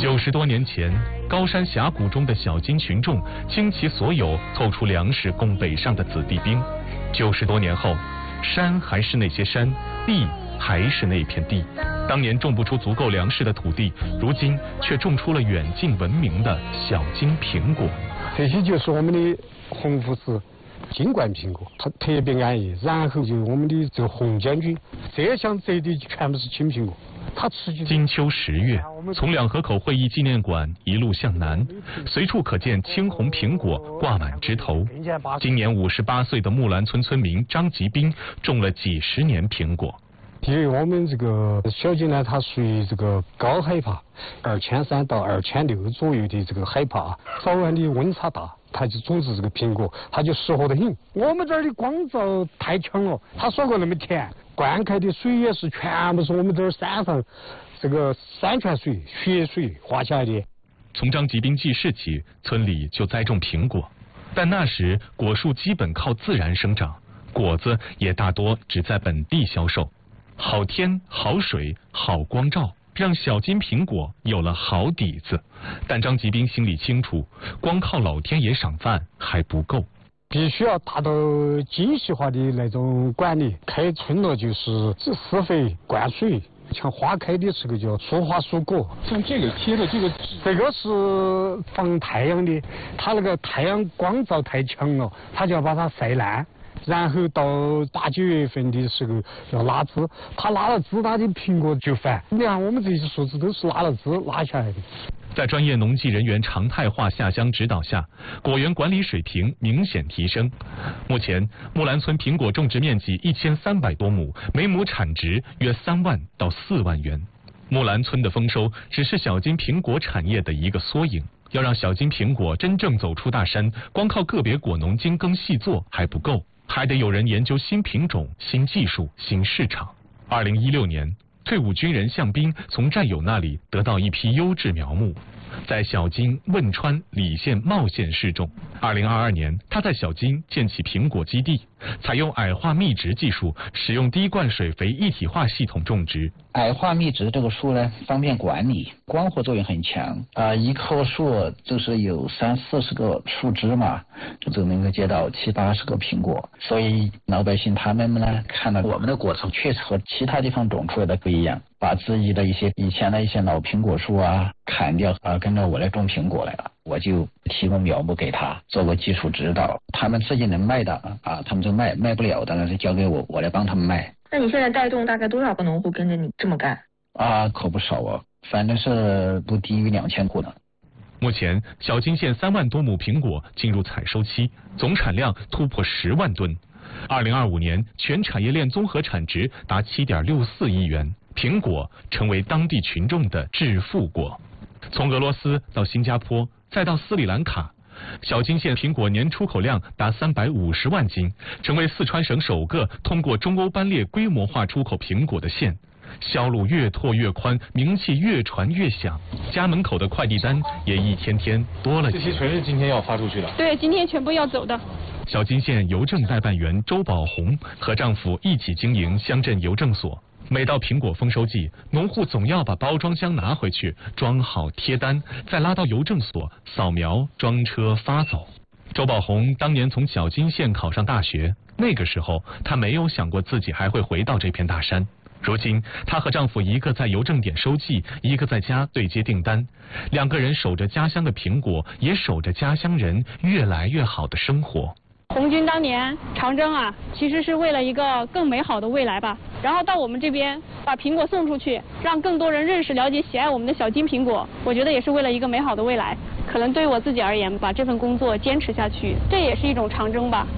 90多年前，高山峡谷中的小金群众倾其所有凑出粮食供北上的子弟兵。90多年后，山还是那些山，地还是那片地。当年种不出足够粮食的土地，如今却种出了远近闻名的小金苹果。 这些就是我们的红富士金冠苹果，它特别安逸。然后就我们的这个红将军，这像这里全部是青苹果。它持续。 金秋10月，从两河口会议纪念馆一路向南，随处可见青红苹果挂满枝头。今年58岁的木兰村村民张吉兵种了几十年苹果。 因为我们这个小金呢，它属于这个高海拔，2300到2600左右的这个海拔，早晚的温差大，它就种植这个苹果，它就适合得很。我们这儿的光照太强了，它说过那么甜，灌溉的水也是全部是我们这儿山上这个山泉水、雪水化下来的。 从张吉兵记事起，村里就栽种苹果，但那时果树基本靠自然生长，果子也大多只在本地销售。好天、好水、好光照，让小金苹果有了好底子。但张吉兵心里清楚，光靠老天爷赏饭还不够， 必须要达到精细化的那种管理。开村了就是施肥、灌水，像花开的时候就要疏花疏果。 像这个贴的这个纸， 这个是防太阳的，它那个太阳光照太强了，它就要把它晒烂。然后到8、9月份的时候要拉枝，它拉了枝，它的苹果就繁。你看我们这些树枝都是拉了枝拉下来的。 在专业农技人员常态化下乡指导下，果园管理水平明显提升。目前，木兰村苹果种植面积1300多亩，每亩产值约3万到4万元。木兰村的丰收只是小金苹果产业的一个缩影。要让小金苹果真正走出大山，光靠个别果农精耕细作还不够，还得有人研究新品种、新技术、新市场。2016年，退伍军人向斌从战友那里得到一批优质苗木，在小金、汶川、澧县、茂县试种。2022年，他在小金建起苹果基地，采用矮化密植技术，使用滴灌水肥一体化系统种植。 矮化密植这个树呢，方便管理，光合作用很强一棵树就是有30、40个树枝嘛，就能够结到70、80个苹果。所以老百姓他们呢，看到我们的果树确实和其他地方种出来的不一样，把自己的以前的一些老苹果树砍掉跟着我来种苹果来了。我就提供苗木给他做个技术指导，他们自己能卖的他们就卖不了的，是交给我，我来帮他们卖。 那你现在带动大概多少个农户跟着你这么干？ 可不少反正是不低于2000户的。 目前，小金县3万多亩苹果进入采收期，总产量突破10万吨。2025年，全产业链综合产值达7.64亿元，苹果成为当地群众的致富果。从俄罗斯到新加坡，再到斯里兰卡，小金县苹果年出口量达350万斤，成为四川省首个通过中欧班列规模化出口苹果的县。销路越拓越宽，名气越传越响，家门口的快递单也一天天多了起来。 这些全是今天要发出去的？ 对，今天全部要走的。 小金县邮政代办员周宝红和丈夫一起经营乡镇邮政所。每到苹果丰收季，农户总要把包装箱拿回去，装好贴单，再拉到邮政所扫描装车发走。周宝红当年从小金县考上大学，那个时候她没有想过自己还会回到这片大山。如今，她和丈夫一个在邮政点收寄，一个在家对接订单，两个人守着家乡的苹果，也守着家乡人越来越好的生活。 红军当年长征其实是为了一个更美好的未来吧。然后到我们这边把苹果送出去，让更多人认识、了解、喜爱我们的小金苹果，我觉得也是为了一个美好的未来。可能对于我自己而言，把这份工作坚持下去，这也是一种长征吧。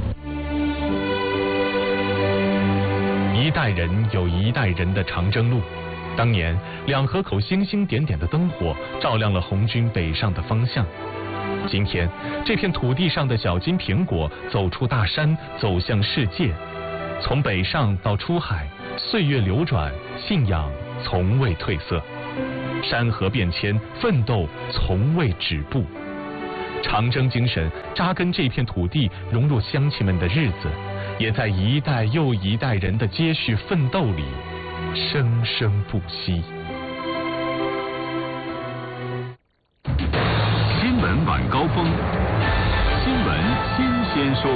一代人有一代人的长征路。当年两河口星星点点的灯火照亮了红军北上的方向。今天，这片土地上的小金苹果走出大山，走向世界。从北上到出海，岁月流转，信仰从未褪色。山河变迁，奋斗从未止步。长征精神扎根这片土地，融入乡亲们的日子，也在一代又一代人的接续奋斗里，生生不息。 说。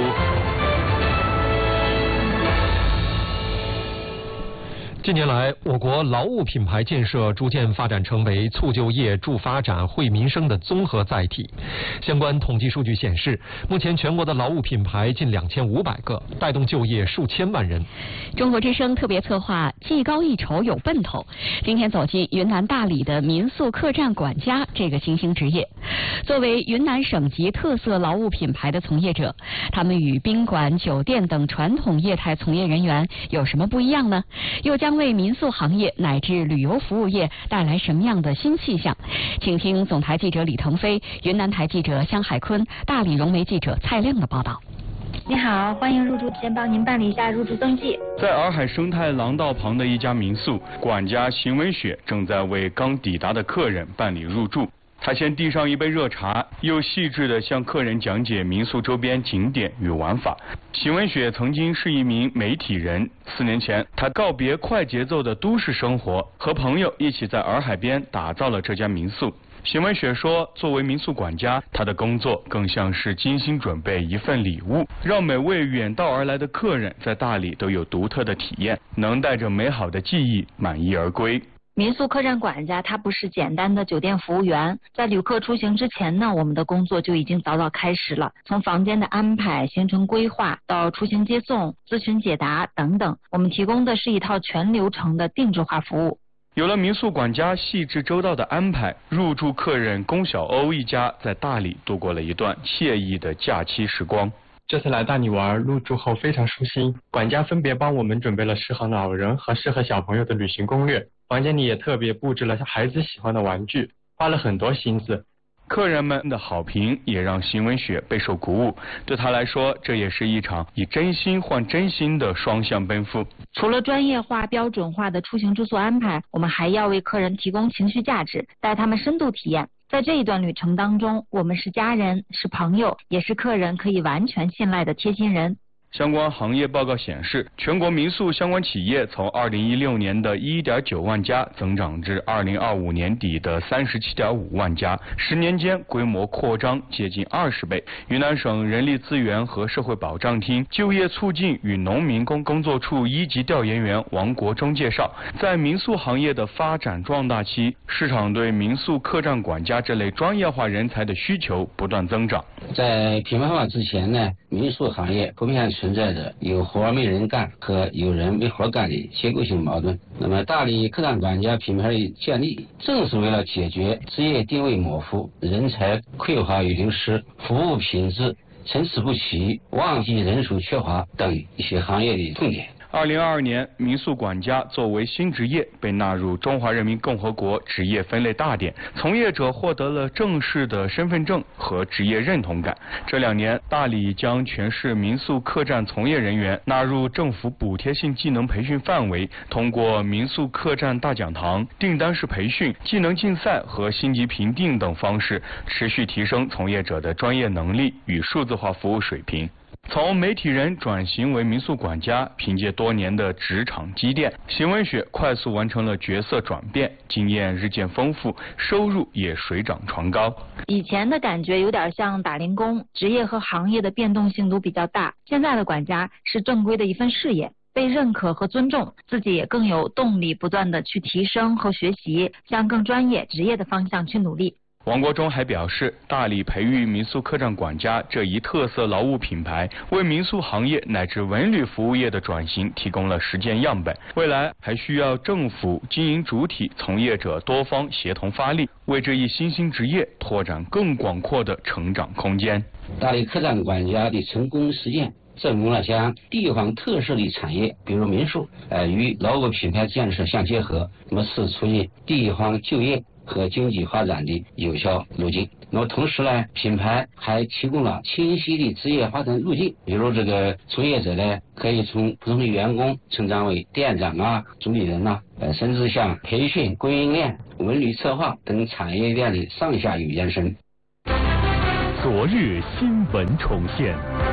近年来，我国劳务品牌建设逐渐发展成为促就业、助发展、惠民生的综合载体。相关统计数据显示，目前全国的劳务品牌近2500个，带动就业数千万人。 中国之声特别策划“技高一筹有奔头”，今天走进云南大理的民宿客栈管家这个新兴职业。作为云南省级特色劳务品牌的从业者，他们与宾馆、酒店等传统业态从业人员有什么不一样呢？又将为民宿行业乃至旅游服务业带来什么样的新气象？请听总台记者李腾飞、云南台记者香海坤、大理融媒记者蔡亮的报道。 你好，欢迎入住，先帮您办理一下入住登记。 在洱海生态廊道旁的一家民宿，管家邢文雪正在为刚抵达的客人办理入住。他先递上一杯热茶，又细致地向客人讲解民宿周边景点与玩法。邢文雪曾经是一名媒体人，4年前，他告别快节奏的都市生活，和朋友一起在洱海边打造了这家民宿。邢文雪说，作为民宿管家，他的工作更像是精心准备一份礼物，让每位远道而来的客人在大理都有独特的体验，能带着美好的记忆满意而归。 民宿客栈管家，他不是简单的酒店服务员，在旅客出行之前呢，我们的工作就已经早早开始了。从房间的安排、行程规划到出行接送、咨询解答等等，我们提供的是一套全流程的定制化服务。 有了民宿管家细致周到的安排，入住客人龚小欧一家在大理度过了一段惬意的假期时光。 这次来大理玩，入住后非常舒心，管家分别帮我们准备了适合老人和适合小朋友的旅行攻略，房间里也特别布置了孩子喜欢的玩具，花了很多心思。 客人们的好评也让邢文雪备受鼓舞，对他来说，这也是一场以真心换真心的双向奔赴。 除了专业化、标准化的出行住宿安排，我们还要为客人提供情绪价值，带他们深度体验。在这一段旅程当中，我们是家人，是朋友，也是客人可以完全信赖的贴心人。 相关行业报告显示，全国民宿相关企业从2016年的1.9万家增长至2025年底的37.5万家，10年间规模扩张接近20倍。云南省人力资源和社会保障厅就业促进与农民工工作处1级调研员王国忠介绍，在民宿行业的发展壮大期，市场对民宿客栈管家这类专业化人才的需求不断增长。 在品牌化之前呢，民宿行业普遍存在着有活没人干和有人没活干的结构性矛盾。那么大理客栈管家品牌的建立，正是为了解决职业定位模糊、人才匮乏与流失、服务品质参差不齐、旺季人数缺乏等一些行业的痛点。 2022年，民宿管家作为新职业被纳入中华人民共和国职业分类大典，从业者获得了正式的身份证和职业认同感。这2年，大理将全市民宿客栈从业人员纳入政府补贴性技能培训范围，通过民宿客栈大讲堂、订单式培训、技能竞赛和星级评定等方式，持续提升从业者的专业能力与数字化服务水平。从媒体人转型为民宿管家，凭借多年的职场积淀，邢文雪快速完成了角色转变，经验日渐丰富，收入也水涨船高。 以前的感觉有点像打零工，职业和行业的变动性都比较大。现在的管家是正规的一份事业，被认可和尊重，自己也更有动力不断的去提升和学习，向更专业职业的方向去努力。 王国忠还表示，大理培育民宿客栈管家这一特色劳务品牌，为民宿行业乃至文旅服务业的转型提供了实践样本。未来还需要政府、经营主体、从业者多方协同发力，为这一新兴职业拓展更广阔的成长空间。 大理客栈管家的成功实践，证明了将地方特色的产业，比如民宿，与劳务品牌建设相结合，那么是促进地方就业和经济发展的有效路径。那么同时呢，品牌还提供了清晰的职业发展路径，比如这个从业者呢，可以从普通的员工成长为店长啊、主理人啊，甚至向培训、供应链、文旅策划等产业链的上下游延伸。 昨日新闻重现，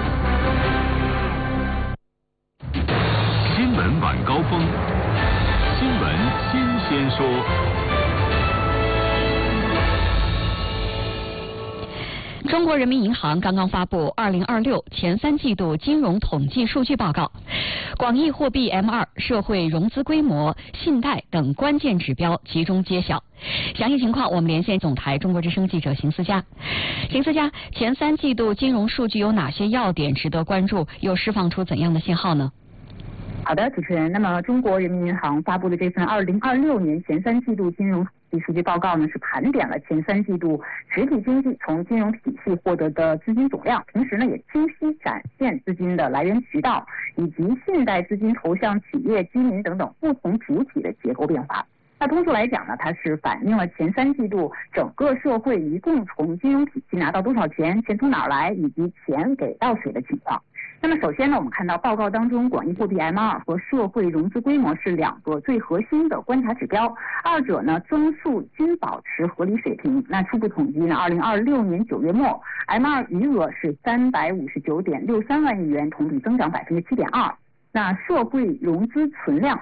新闻晚高峰，新闻新鲜说。 中国人民银行刚刚发布2026前3季度金融统计数据报告，广义货币 M2、社会融资规模、信贷等关键指标集中揭晓。详细情况，我们连线总台中国之声记者邢思佳。邢思佳，前3季度金融数据有哪些要点值得关注？又释放出怎样的信号呢？ 好的，主持人。那么，中国人民银行发布的这份2026年前3季度金融统计数据报告呢，是盘点了前3季度实体经济从金融体系获得的资金总量，同时呢，也清晰展现资金的来源渠道以及信贷资金投向企业、居民等等不同主体的结构变化。那通俗来讲呢，它是反映了前3季度整个社会一共从金融体系拿到多少钱，钱从哪儿来，以及钱给到谁的情况。那么首先呢，我们看到报告当中，广义货币 M2 和社会融资规模是2个最核心的观察指标，二者呢增速均保持合理水平。那初步统计呢，2026年9月末 M2 余额是359.63万亿元，同比增长7.2%。那社会融资存量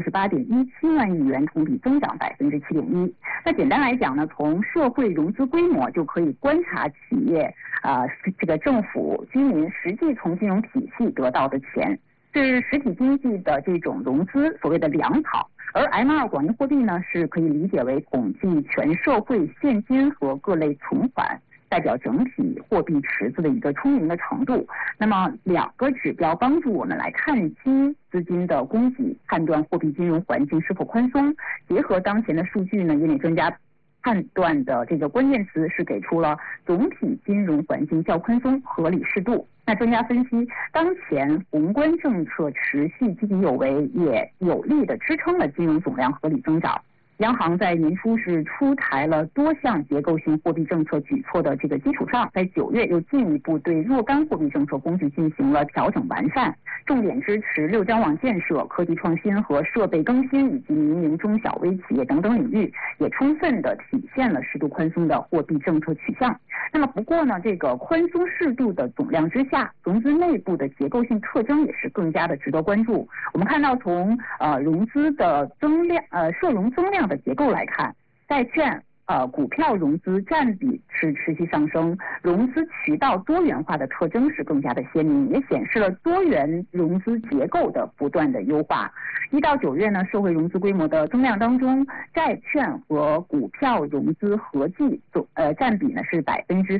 468.17万亿元，同比增长7.1%。那简单来讲呢，从社会融资规模就可以观察企业这个政府、居民实际从金融体系得到的钱，是实体经济的这种融资所谓的粮草。而 M2 广义货币呢，是可以理解为统计全社会现金和各类存款，代表整体货币池子的一个充盈的程度。那么2个指标帮助我们来看清资金的供给，判断货币金融环境是否宽松。结合当前的数据呢，业内专家判断的这个关键词是给出了总体金融环境较宽松、合理适度。那专家分析，当前宏观政策持续积极有为，也有力地支撑了金融总量合理增长。央行在年初是出台了多项结构性货币政策举措的这个基础上，在9月又进一步对若干货币政策工具进行了调整完善，重点支持6张网建设、科技创新和设备更新以及民营中小微企业等等领域，也充分的体现了适度宽松的货币政策取向。那么不过呢，这个宽松适度的总量之下，融资内部的结构性特征也是更加的值得关注。我们看到从融资的增量社融增量的结构来看，债券股票融资占比是持续上升，融资渠道多元化的特征是更加的鲜明，也显示了多元融资结构的不断的优化。1到9月呢，社会融资规模的增量当中，债券和股票融资合计占比呢是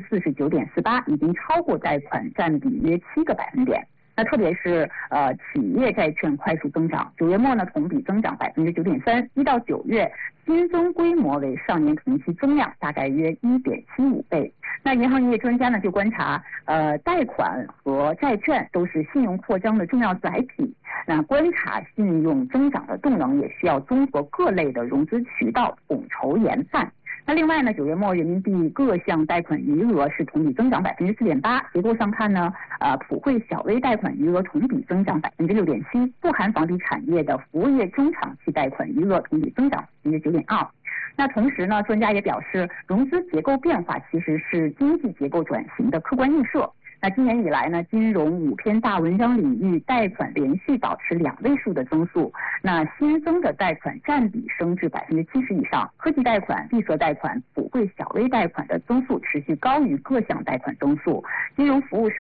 49.48%，已经超过贷款占比约7个百分点。那特别是企业债券快速增长，9月末呢同比增长9.3%，1到9月新增规模为上年同期增量大概约1.75倍。那银行业专家呢就观察，贷款和债券都是信用扩张的重要载体。那观察信用增长的动能，也需要综合各类的融资渠道，统筹研判。那另外呢，9月末人民币各项贷款余额是同比增长4.8%，结构上看呢，普惠小微贷款余额同比增长6.7%，不含房地产业的服务业中长期贷款余额同比增长9.2%。那同时呢，专家也表示，融资结构变化其实是经济结构转型的客观映射。那今年以来呢，金融5篇大文章领域贷款连续保持2位数的增速，那新增的贷款占比升至70%以上，科技贷款、闭塞贷款、普惠小微贷款的增速持续高于各项贷款增速，金融服务